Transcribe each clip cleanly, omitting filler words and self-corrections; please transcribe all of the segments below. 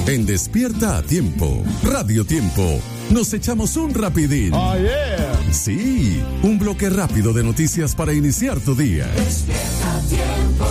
En Despierta a Tiempo, Radio Tiempo, nos echamos un rapidín. Oh, yeah. Sí, un bloque rápido de noticias para iniciar tu día. Despierta a Tiempo.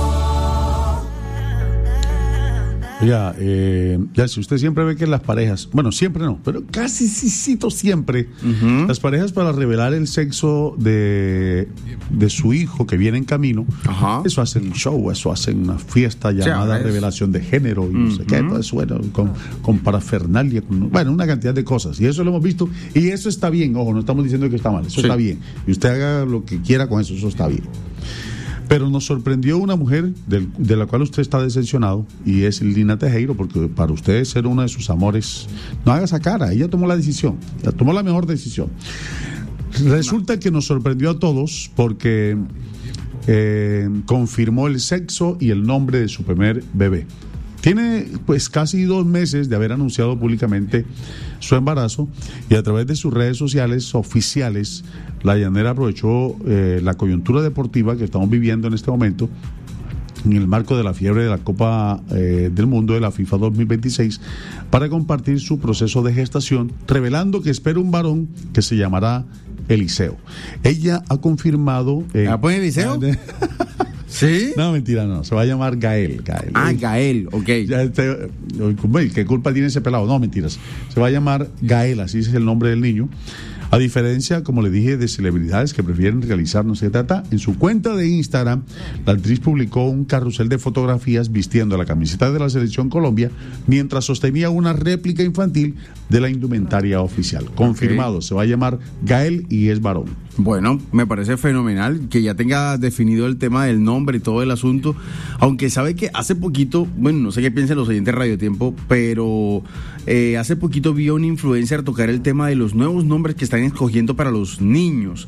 Oiga, ya si usted siempre ve que las parejas, bueno, siempre no, pero casi siempre, las parejas para revelar el sexo de su hijo que viene en camino, eso hacen show, eso hacen una fiesta llamada revelación de género y no sé qué, todo eso, bueno, con parafernalia, bueno, una cantidad de cosas, y eso lo hemos visto, y eso está bien, ojo, no estamos diciendo que está mal, eso está bien, y usted haga lo que quiera con eso, eso está bien. Pero nos sorprendió una mujer de la cual usted está decepcionado, y es Lina Tejero, porque para usted ser uno de sus amores, no haga esa cara, ella tomó la decisión, tomó la mejor decisión. Resulta que nos sorprendió a todos porque confirmó el sexo y el nombre de su primer bebé. Tiene pues casi 2 meses de haber anunciado públicamente su embarazo, y a través de sus redes sociales oficiales, la llanera aprovechó la coyuntura deportiva que estamos viviendo en este momento en el marco de la fiebre de la Copa del Mundo de la FIFA 2026 para compartir su proceso de gestación, revelando que espera un varón que se llamará Eliseo. Ella ha confirmado... ¿Pone Eliseo? ¿Sí? No, mentira, no. Se va a llamar Gael. Gael, ok. ¿Qué culpa tiene ese pelado? No, mentiras. Se va a llamar Gael, así es el nombre del niño. A diferencia, como le dije, de celebridades que prefieren realizar no sé qué trata, en su cuenta de Instagram, la actriz publicó un carrusel de fotografías vistiendo la camiseta de la Selección Colombia mientras sostenía una réplica infantil de la indumentaria oficial. Confirmado, se va a llamar Gael y es varón. Bueno, me parece fenomenal que ya tenga definido el tema del nombre y todo el asunto, aunque sabe que hace poquito, bueno, no sé qué piensan los oyentes de Radio Tiempo, pero hace poquito vi a un influencer tocar el tema de los nuevos nombres que están escogiendo para los niños,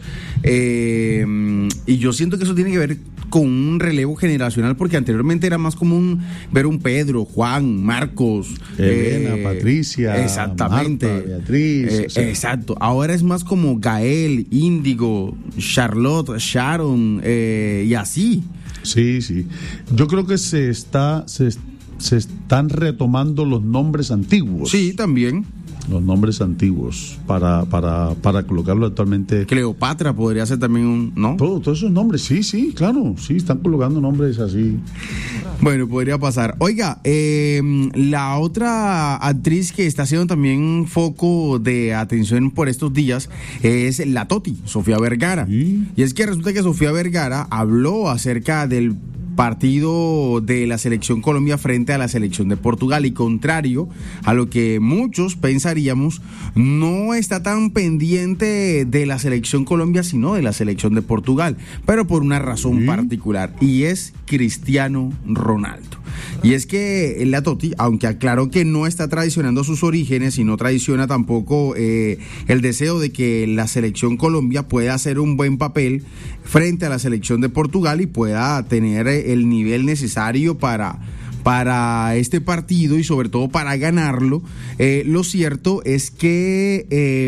y yo siento que eso tiene que ver con un relevo generacional, porque anteriormente era más común ver un Pedro, Juan, Marcos, Elena, Patricia, exactamente, Marta, Beatriz, exacto. Ahora es más como Gael, Índigo, Charlotte, Sharon, y así. Sí. Yo creo que se están retomando los nombres antiguos. Sí, también. Los nombres antiguos para colocarlo actualmente. Cleopatra podría ser también un, ¿no? Todos esos nombres, sí, claro, sí, están colocando nombres así. Bueno, podría pasar. Oiga, la otra actriz que está haciendo también foco de atención por estos días es la Toti, Sofía Vergara. ¿Sí? Y es que resulta que Sofía Vergara habló acerca del partido de la Selección Colombia frente a la Selección de Portugal, y contrario a lo que muchos pensaríamos, no está tan pendiente de la Selección Colombia sino de la Selección de Portugal, pero por una razón particular, y es Cristiano Ronaldo. Y es que la Toti, aunque aclaró que no está traicionando sus orígenes y no traiciona tampoco el deseo de que la Selección Colombia pueda hacer un buen papel frente a la Selección de Portugal y pueda tener el nivel necesario para este partido y sobre todo para ganarlo, lo cierto es que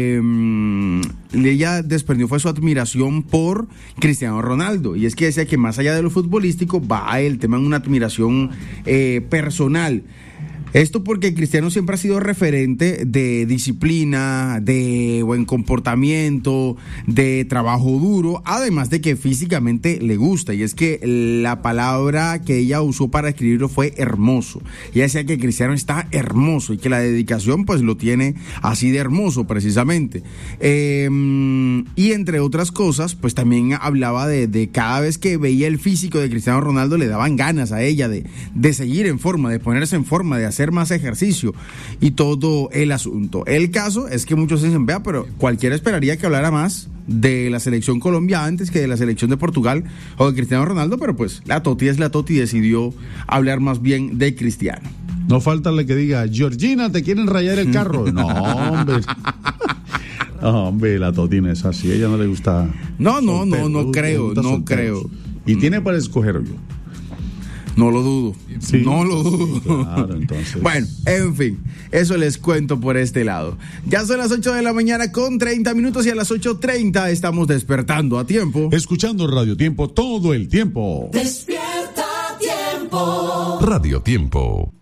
ella desprendió fue su admiración por Cristiano Ronaldo, y es que decía que más allá de lo futbolístico va el tema en una admiración personal. Esto porque Cristiano siempre ha sido referente de disciplina, de buen comportamiento, de trabajo duro, además de que físicamente le gusta. Y es que la palabra que ella usó para escribirlo fue hermoso. Ella decía que Cristiano está hermoso y que la dedicación pues lo tiene así de hermoso precisamente. Y entre otras cosas, pues también hablaba de cada vez que veía el físico de Cristiano Ronaldo le daban ganas a ella de seguir en forma, de ponerse en forma, de hacer más ejercicio y todo el asunto. El caso es que muchos dicen, vea, pero cualquiera esperaría que hablara más de la Selección Colombia antes que de la Selección de Portugal o de Cristiano Ronaldo, pero pues la Toti es la Toti y decidió hablar más bien de Cristiano. No falta el que diga, Georgina, ¿te quieren rayar el carro? No, hombre. No, hombre, la Toti no es así, a ella no le gusta. No creo. Y tiene para escoger yo. No lo dudo, sí, no lo dudo. Sí, claro, entonces. Bueno, en fin, eso les cuento por este lado. Ya son las 8 de la mañana con 30 minutos y a las 8:30 estamos despertando a tiempo. Escuchando Radio Tiempo todo el tiempo. Despierta a Tiempo. Radio Tiempo.